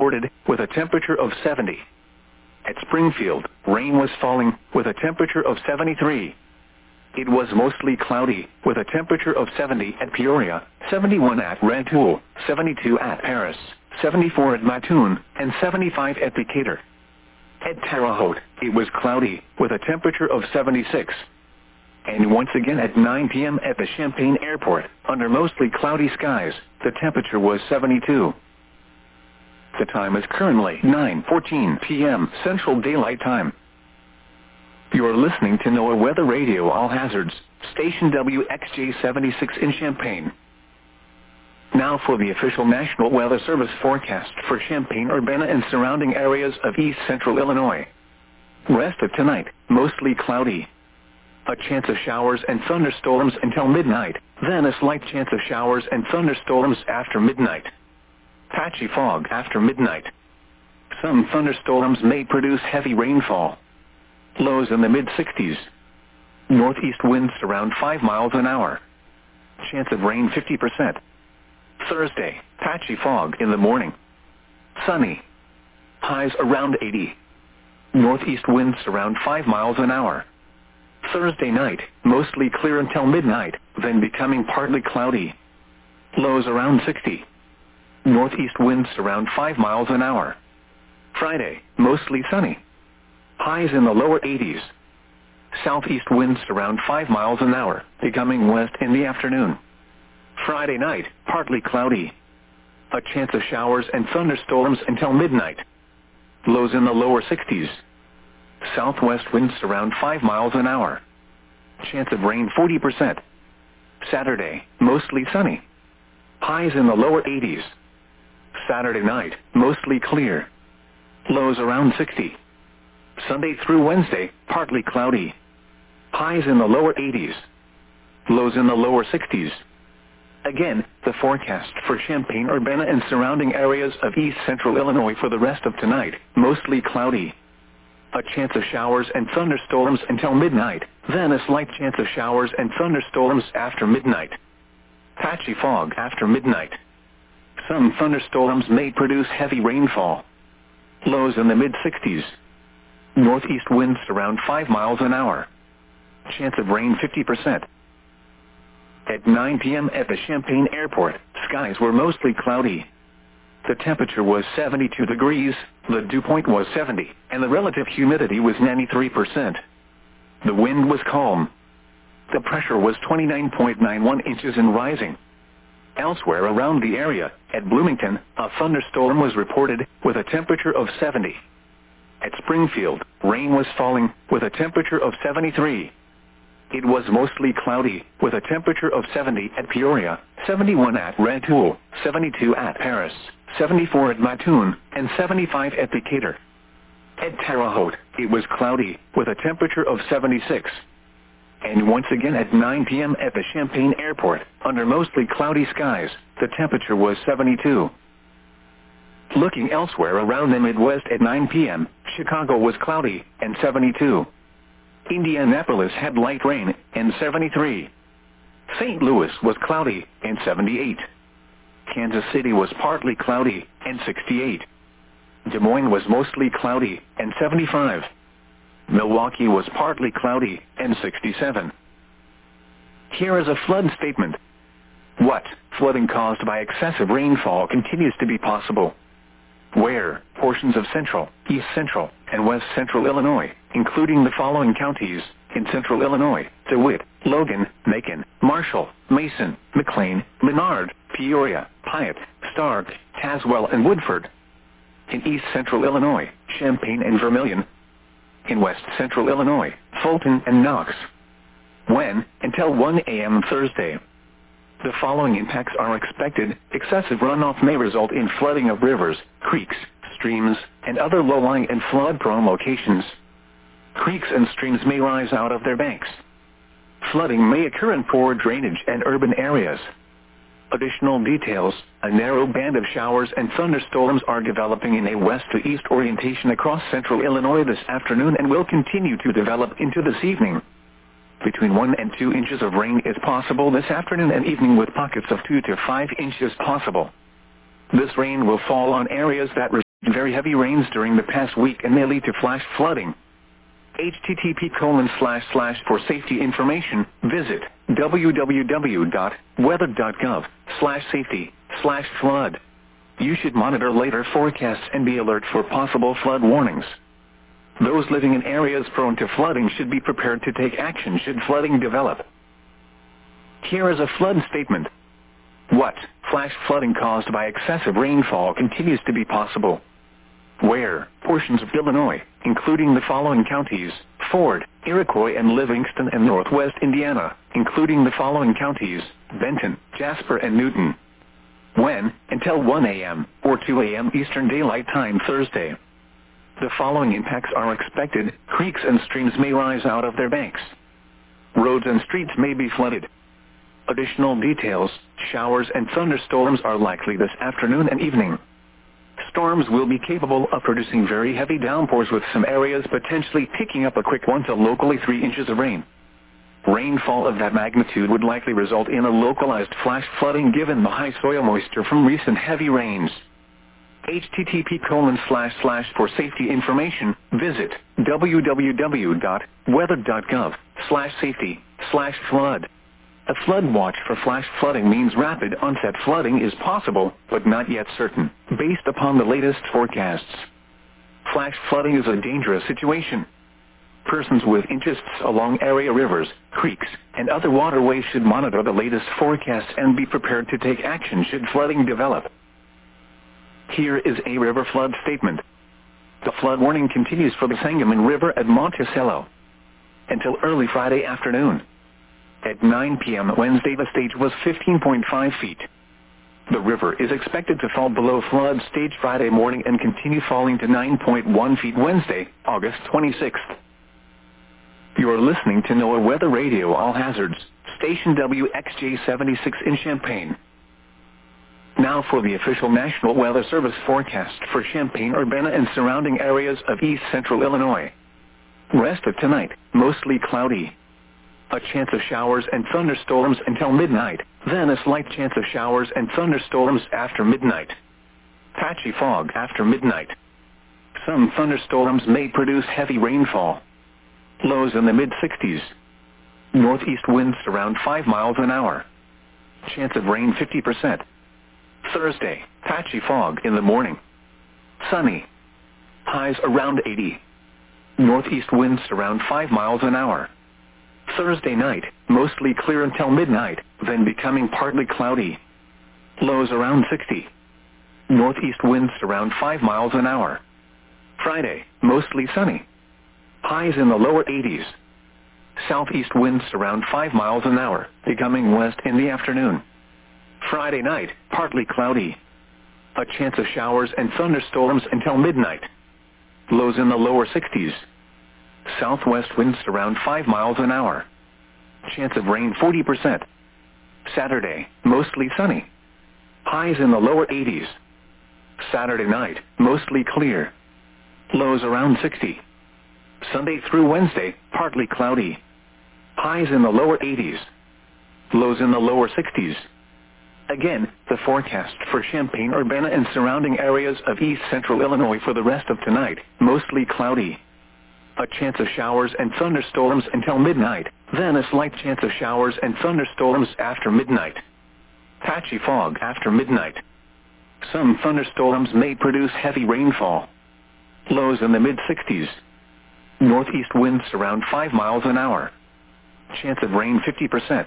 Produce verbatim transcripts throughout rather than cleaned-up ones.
reported with a temperature of seventy. At Springfield, rain was falling with a temperature of seventy-three. It was mostly cloudy with a temperature of seventy at Peoria, seventy-one at Rantoul, seventy-two at Paris, seventy-four at Mattoon, and seventy-five at Decatur. At Terre Haute, it was cloudy with a temperature of seventy-six. And once again at nine p m at the Champaign Airport, under mostly cloudy skies, the temperature was seventy-two. The time is currently nine fourteen p m Central Daylight Time. You are listening to NOAA Weather Radio All Hazards, station W X J seventy-six in Champaign. Now for the official National Weather Service forecast for Champaign-Urbana and surrounding areas of east central Illinois. Rest of tonight, mostly cloudy. A chance of showers and thunderstorms until midnight, then a slight chance of showers and thunderstorms after midnight. Patchy fog after midnight. Some thunderstorms may produce heavy rainfall. Lows in the mid sixties. Northeast winds around five miles an hour. Chance of rain fifty percent. Thursday, patchy fog in the morning. Sunny. Highs around eighty. Northeast winds around five miles an hour. Thursday night, mostly clear until midnight, then becoming partly cloudy. Lows around sixty. Northeast winds around five miles an hour. Friday, mostly sunny. Highs in the lower eighties. Southeast winds around five miles an hour, becoming west in the afternoon. Friday night, partly cloudy. A chance of showers and thunderstorms until midnight. Lows in the lower sixties. Southwest winds around five miles an hour. Chance of rain forty percent. Saturday, mostly sunny. Highs in the lower eighties. Saturday night, mostly clear. Lows around sixty. Sunday through Wednesday, partly cloudy. Highs in the lower eighties. Lows in the lower sixties. Again, the forecast for Champaign-Urbana and surrounding areas of east central Illinois for the rest of tonight, mostly cloudy. A chance of showers and thunderstorms until midnight, then a slight chance of showers and thunderstorms after midnight. Patchy fog after midnight. Some thunderstorms may produce heavy rainfall. Lows in the mid sixties. Northeast winds around five miles an hour. Chance of rain fifty percent. At nine p m at the Champaign Airport, skies were mostly cloudy. The temperature was seventy-two degrees, the dew point was seventy, and the relative humidity was ninety-three percent. The wind was calm. The pressure was twenty-nine point nine one inches and rising. Elsewhere around the area, at Bloomington, a thunderstorm was reported with a temperature of seventy. At Springfield, rain was falling with a temperature of seventy-three. It was mostly cloudy with a temperature of seventy at Peoria, seventy-one at Rantoul, seventy-two at Paris, seventy-four at Mattoon, and seventy-five at Decatur. At Terre Haute, it was cloudy with a temperature of seventy-six. And once again at nine p m at the Champaign Airport, under mostly cloudy skies, the temperature was seventy-two. Looking elsewhere around the Midwest at nine p m, Chicago was cloudy and seventy-two. Indianapolis had light rain and seventy-three. Saint Louis was cloudy and seventy-eight. Kansas City was partly cloudy and sixty-eight. Des Moines was mostly cloudy and seventy-five. Milwaukee was partly cloudy and sixty-seven. Here is a flood statement. What flooding caused by excessive rainfall continues to be possible? Where portions of central, east central, and west central Illinois, including the following counties in central Illinois: DeWitt, Logan, Macon, Marshall, Mason, McLean, Menard, Peoria, Piatt, Stark, Tazewell, and Woodford. In east central Illinois, Champaign and Vermilion. In west central Illinois, Fulton and Knox. When? Until one a m Thursday. The following impacts are expected. Excessive runoff may result in flooding of rivers, creeks, streams, and other low-lying and flood-prone locations. Creeks and streams may rise out of their banks. Flooding may occur in poor drainage and urban areas. Additional details: a narrow band of showers and thunderstorms are developing in a west to east orientation across central Illinois this afternoon and will continue to develop into this evening. Between one and two inches of rain is possible this afternoon and evening, with pockets of two to five inches possible. This rain will fall on areas that very heavy rains during the past week and may lead to flash flooding. http colon slash slash for safety information, visit www.weather.gov slash safety slash flood. You should monitor later forecasts and be alert for possible flood warnings. Those living in areas prone to flooding should be prepared to take action should flooding develop. Here is a flood statement. What flash flooding caused by excessive rainfall continues to be possible? Where portions of Illinois, including the following counties, Ford, Iroquois and Livingston, and Northwest Indiana, including the following counties, Benton, Jasper and Newton. When, until one a m or two a m Eastern Daylight Time Thursday. The following impacts are expected. Creeks and streams may rise out of their banks. Roads and streets may be flooded. Additional details, showers and thunderstorms are likely this afternoon and evening. Storms will be capable of producing very heavy downpours with some areas potentially picking up a quick one to locally three inches of rain. Rainfall of that magnitude would likely result in a localized flash flooding given the high soil moisture from recent heavy rains. http colon slash slash for safety information, visit www.weather.gov slash safety slash flood. A flood watch for flash flooding means rapid onset flooding is possible, but not yet certain, based upon the latest forecasts. Flash flooding is a dangerous situation. Persons with interests along area rivers, creeks, and other waterways should monitor the latest forecasts and be prepared to take action should flooding develop. Here is a river flood statement. The flood warning continues for the Sangamon River at Monticello until early Friday afternoon. At nine p m Wednesday, the stage was fifteen point five feet. The river is expected to fall below flood stage Friday morning and continue falling to nine point one feet Wednesday, August twenty-sixth. You are listening to NOAA Weather Radio All Hazards, station W X J seventy-six in Champaign. Now for the official National Weather Service forecast for Champaign-Urbana and surrounding areas of east central Illinois. Rest of tonight, mostly cloudy. A chance of showers and thunderstorms until midnight, then a slight chance of showers and thunderstorms after midnight. Patchy fog after midnight. Some thunderstorms may produce heavy rainfall. Lows in the mid sixties. Northeast winds around five miles an hour. Chance of rain fifty percent. Thursday, patchy fog in the morning. Sunny. Highs around eighty. Northeast winds around five miles an hour. Thursday night, mostly clear until midnight, then becoming partly cloudy. Lows around sixty. Northeast winds around five miles an hour. Friday, mostly sunny. Highs in the lower eighties. Southeast winds around five miles an hour, becoming west in the afternoon. Friday night, partly cloudy. A chance of showers and thunderstorms until midnight. Lows in the lower sixties. Southwest winds around five miles an hour. Chance of rain forty percent. Saturday, mostly sunny. Highs in the lower eighties. Saturday night, mostly clear. Lows around sixty. Sunday through Wednesday, partly cloudy. Highs in the lower eighties. Lows in the lower sixties. Again, the forecast for Champaign-Urbana and surrounding areas of east central Illinois for the rest of tonight, mostly cloudy. A chance of showers and thunderstorms until midnight, then a slight chance of showers and thunderstorms after midnight. Patchy fog after midnight. Some thunderstorms may produce heavy rainfall. Lows in the mid sixties. Northeast winds around five miles an hour. Chance of rain fifty percent.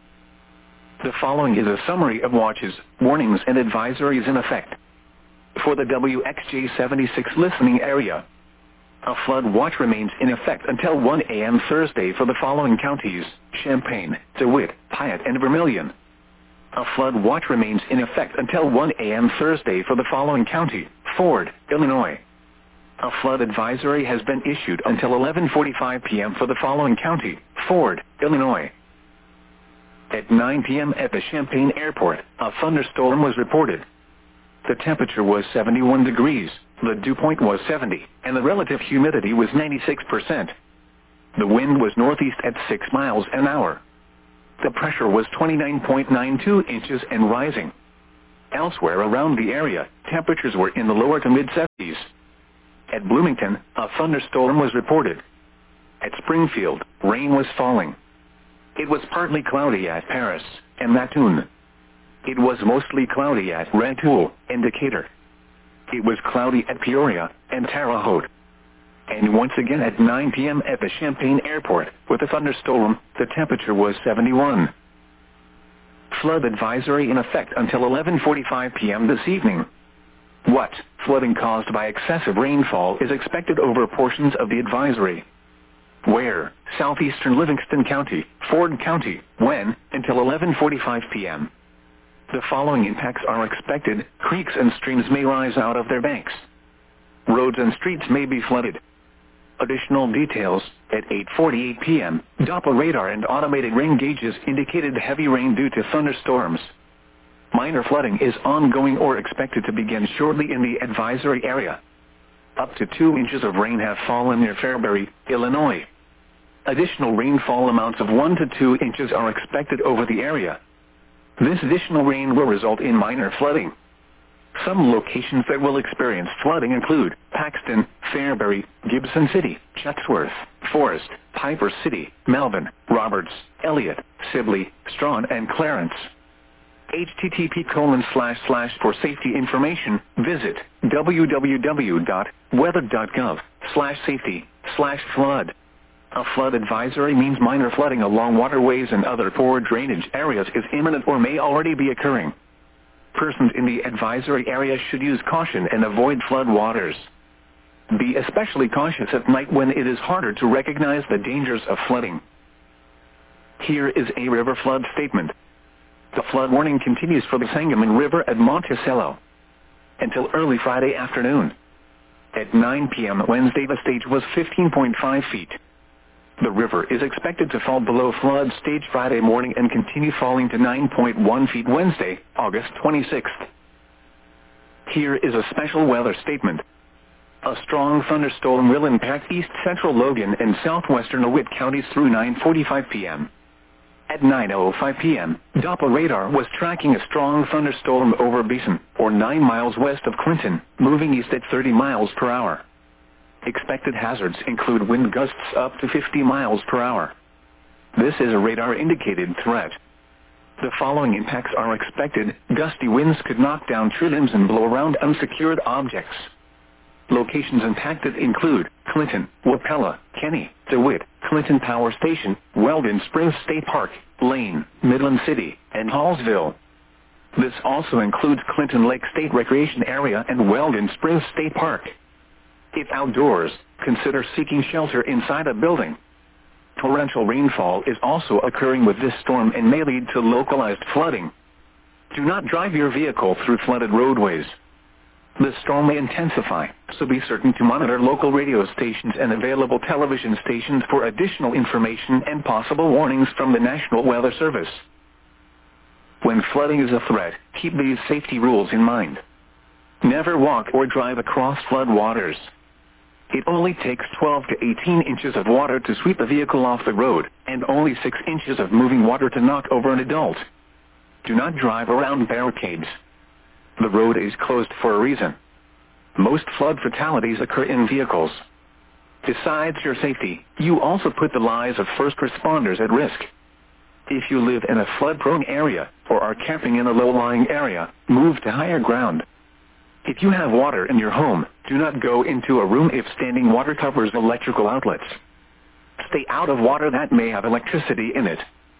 The following is a summary of watches, warnings and advisories in effect. For the W X J seventy-six listening area, a flood watch remains in effect until one a m Thursday for the following counties: Champaign, DeWitt, Piatt, and Vermilion. A flood watch remains in effect until one a m Thursday for the following county: Ford, Illinois. A flood advisory has been issued until eleven forty-five p m for the following county: Ford, Illinois. At nine p m at the Champaign Airport, a thunderstorm was reported. The temperature was seventy-one degrees, the dew point was seventy, and the relative humidity was ninety-six percent. The wind was northeast at six miles an hour. The pressure was twenty-nine point nine two inches and rising. Elsewhere around the area, temperatures were in the lower to mid-seventies. At Bloomington, a thunderstorm was reported. At Springfield, rain was falling. It was partly cloudy at Paris and Mattoon. It was mostly cloudy at Rantoul and Decatur. It was cloudy at Peoria and Terre Haute. And once again at nine p.m. at the Champaign Airport, with a thunderstorm, the temperature was seventy-one. Flood advisory in effect until eleven forty-five p.m. this evening. What flooding caused by excessive rainfall is expected over portions of the advisory? Where? Southeastern Livingston County, Ford County. When? Until eleven forty-five p.m. The following impacts are expected. Creeks and streams may rise out of their banks. Roads and streets may be flooded. Additional details, at eight forty-eight p.m., Doppler radar and automated rain gauges indicated heavy rain due to thunderstorms. Minor flooding is ongoing or expected to begin shortly in the advisory area. Up to two inches of rain have fallen near Fairbury, Illinois. Additional rainfall amounts of one to two inches are expected over the area. This additional rain will result in minor flooding. Some locations that will experience flooding include Paxton, Fairbury, Gibson City, Chatsworth, Forest, Piper City, Melvin, Roberts, Elliott, Sibley, Strawn, and Clarence. H T T P colon slash slash for safety information, visit w w w dot weather dot gov slash safety slash flood. A flood advisory means minor flooding along waterways and other poor drainage areas is imminent or may already be occurring. Persons in the advisory area should use caution and avoid flood waters. Be especially cautious at night when it is harder to recognize the dangers of flooding. Here is a river flood statement. The flood warning continues for the Sangamon River at Monticello until early Friday afternoon. At nine p.m. Wednesday, the stage was fifteen point five feet. The river is expected to fall below flood stage Friday morning and continue falling to nine point one feet Wednesday, August twenty-sixth. Here is a special weather statement. A strong thunderstorm will impact east central Logan and southwestern DeWitt counties through nine forty-five p.m. At nine oh five p.m., Doppler radar was tracking a strong thunderstorm over Beeson, or nine miles west of Clinton, moving east at thirty miles per hour. Expected hazards include wind gusts up to fifty miles per hour. This is a radar-indicated threat. The following impacts are expected. Gusty winds could knock down tree limbs and blow around unsecured objects. Locations impacted include Clinton, Wapella, Kenny, DeWitt, Clinton Power Station, Weldon Springs State Park, Lane, Midland City, and Hallsville. This also includes Clinton Lake State Recreation Area and Weldon Springs State Park. If outdoors, consider seeking shelter inside a building. Torrential rainfall is also occurring with this storm and may lead to localized flooding. Do not drive your vehicle through flooded roadways. The storm may intensify, so be certain to monitor local radio stations and available television stations for additional information and possible warnings from the National Weather Service. When flooding is a threat, keep these safety rules in mind. Never walk or drive across flood waters. It only takes twelve to eighteen inches of water to sweep a vehicle off the road, and only six inches of moving water to knock over an adult. Do not drive around barricades. The road is closed for a reason. Most flood fatalities occur in vehicles. Besides your safety, you also put the lives of first responders at risk. If you live in a flood-prone area, or are camping in a low-lying area, move to higher ground. If you have water in your home, do not go into a room if standing water covers electrical outlets. Stay out of water that may have electricity in it.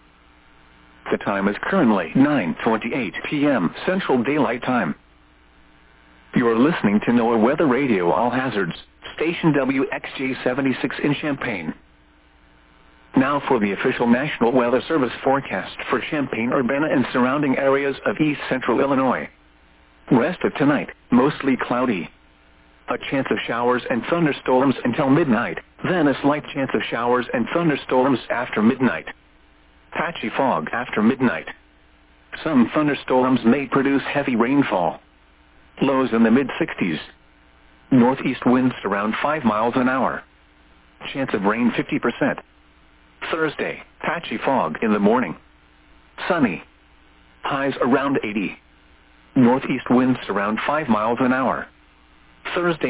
The time is currently nine twenty-eight p.m. Central Daylight Time. You are listening to NOAA Weather Radio All Hazards, station W X J seventy-six in Champaign. Now for the official National Weather Service forecast for Champaign-Urbana and surrounding areas of east central Illinois. Rest of tonight, mostly cloudy. A chance of showers and thunderstorms until midnight, then a slight chance of showers and thunderstorms after midnight. Patchy fog after midnight. Some thunderstorms may produce heavy rainfall. Lows in the mid sixties. Northeast winds around five miles an hour. Chance of rain fifty percent. Thursday, patchy fog in the morning. Sunny. Highs around eighty. Northeast winds around five miles an hour. Thursday